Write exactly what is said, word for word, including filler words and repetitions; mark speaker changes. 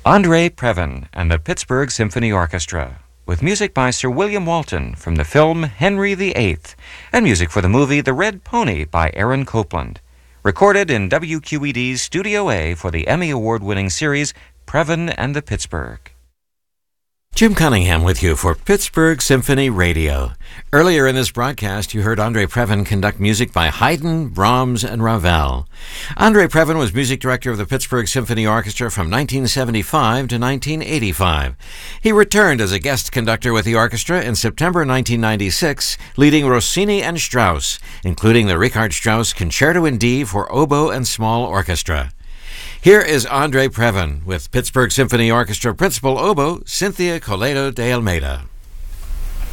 Speaker 1: Andre Previn and the Pittsburgh Symphony Orchestra, with music by Sir William Walton from the film Henry the Eighth, and music for the movie The Red Pony by Aaron Copland. Recorded in W Q E D's Studio A for the Emmy Award-winning series Previn and the Pittsburgh. Jim Cunningham with you for Pittsburgh Symphony Radio. Earlier in this broadcast, you heard Andre Previn conduct music by Haydn, Brahms, and Ravel. Andre Previn was music director of the Pittsburgh Symphony Orchestra from nineteen seventy-five to nineteen eighty-five. He returned as a guest conductor with the orchestra in September nineteen ninety-six, leading Rossini and Strauss, including the Richard Strauss Concerto in D for oboe and small orchestra. Here is Andre Previn with Pittsburgh Symphony Orchestra Principal Oboe Cynthia Coleto de Almeida.